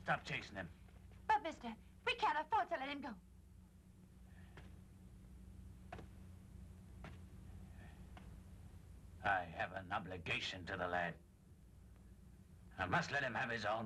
stop chasing him. But, mister, we can't afford to let him go. I have an obligation to the lad. I must let him have his own